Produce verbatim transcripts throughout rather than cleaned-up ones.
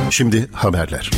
Şimdi haberler.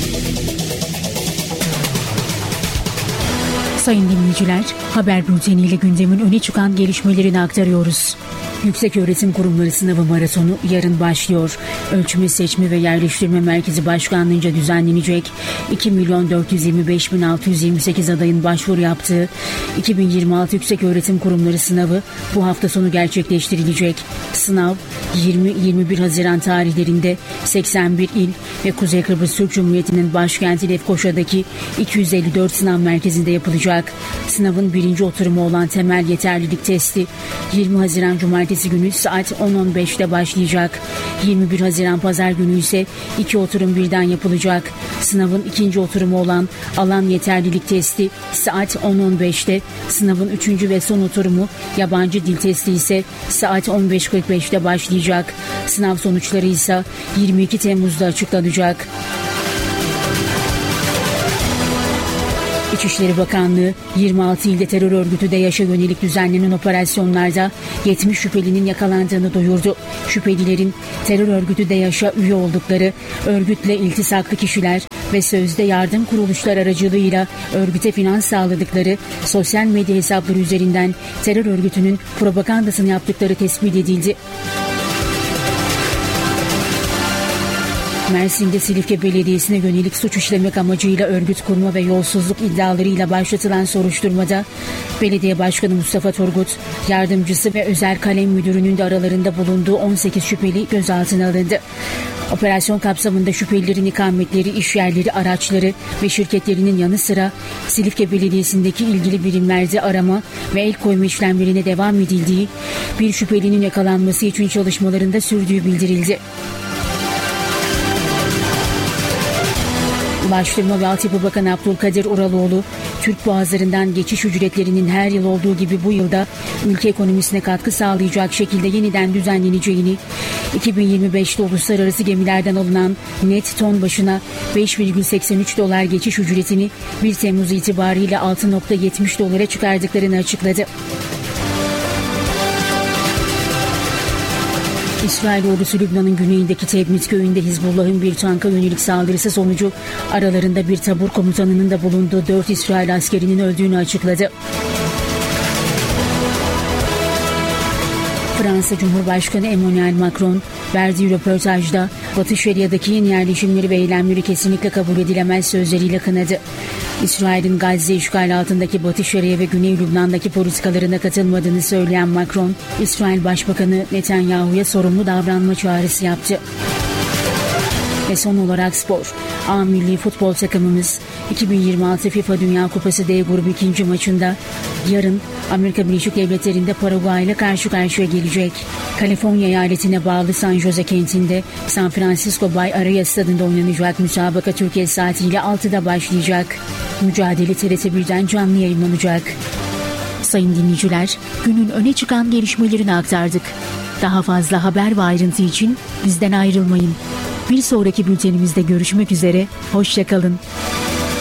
Sayın dinleyiciler, haber bülteniyle gündemin öne çıkan gelişmelerini aktarıyoruz. Yükseköğretim Kurumları Sınavı Maratonu yarın başlıyor. Ölçme, Seçme ve Yerleştirme Merkezi Başkanlığı'nca düzenlenecek iki milyon dört yüz yirmi beş bin altı yüz yirmi sekiz adayın başvuru yaptığı iki bin yirmi altı Yükseköğretim Kurumları Sınavı bu hafta sonu gerçekleştirilecek. Sınav yirmi yirmi bir Haziran tarihlerinde seksen bir il ve Kuzey Kıbrıs Türk Cumhuriyeti'nin başkenti Lefkoşa'daki iki yüz elli dört sınav merkezinde yapılacak. Sınavın birinci oturumu olan temel yeterlilik testi yirmi Haziran Cumartesi günü saat on on beşte başlayacak. yirmi bir Haziran Pazar günü ise iki oturum birden yapılacak. Sınavın ikinci oturumu olan alan yeterlilik testi saat on on beşte, sınavın üçüncü ve son oturumu yabancı dil testi ise saat on beş kırk beşte başlayacak. Sınav sonuçları ise yirmi iki Temmuz'da açıklanacak. İçişleri Bakanlığı yirmi altı ilde terör örgütü DAEŞ'e yönelik düzenlenen operasyonlarda yetmiş şüphelinin yakalandığını duyurdu. Şüphelilerin terör örgütü DAEŞ'e üye oldukları, örgütle iltisaklı kişiler ve sözde yardım kuruluşlar aracılığıyla örgüte finans sağladıkları, sosyal medya hesapları üzerinden terör örgütünün propagandasını yaptıkları tespit edildi. Mersin'de Silifke Belediyesi'ne yönelik suç işlemek amacıyla örgüt kurma ve yolsuzluk iddialarıyla başlatılan soruşturmada Belediye Başkanı Mustafa Turgut, yardımcısı ve özel kalem müdürünün de aralarında bulunduğu on sekiz şüpheli gözaltına alındı. Operasyon kapsamında şüphelilerin ikametleri, işyerleri, araçları ve şirketlerinin yanı sıra Silifke Belediyesi'ndeki ilgili birimlerde arama ve el koyma işlemlerine devam edildiği, bir şüphelinin yakalanması için çalışmalarında sürdüğü bildirildi. Ulaştırma ve Altyapı Bakanı Abdülkadir Uraloğlu, Türk Boğazları'ndan geçiş ücretlerinin her yıl olduğu gibi bu yılda ülke ekonomisine katkı sağlayacak şekilde yeniden düzenleneceğini, iki bin yirmi beşte uluslararası gemilerden alınan net ton başına beş virgül seksen üç dolar geçiş ücretini bir Temmuz itibariyle altı virgül yetmiş dolara çıkardıklarını açıkladı. İsrail ordusu Lübnan'ın güneyindeki Tebnit köyünde Hizbullah'ın bir tanka yönelik saldırısı sonucu aralarında bir tabur komutanının da bulunduğu dört İsrail askerinin öldüğünü açıkladı. Fransa Cumhurbaşkanı Emmanuel Macron verdiği röportajda Batı Şeria'daki yeni yerleşimleri ve eylemleri kesinlikle kabul edilemez sözleriyle kınadı. İsrail'in Gazze işgal altındaki Batı Şeria ve Güney Lübnan'daki politikalarına katılmadığını söyleyen Macron, İsrail Başbakanı Netanyahu'ya sorumlu davranma çağrısı yaptı. Ve son olarak spor. A milli futbol takımımız iki bin yirmi altı FIFA Dünya Kupası D grubu ikinci maçında yarın Amerika Birleşik Devletleri'nde Paraguay ile karşı karşıya gelecek. Kaliforniya eyaletine bağlı San Jose kentinde San Francisco Bay Arias stadında oynanacak müsabaka Türkiye saatiyle altıda başlayacak. Mücadele T R T birden canlı yayınlanacak. Sayın dinleyiciler, günün öne çıkan gelişmelerini aktardık. Daha fazla haber ve ayrıntı için bizden ayrılmayın. Bir sonraki bültenimizde görüşmek üzere, hoşça kalın.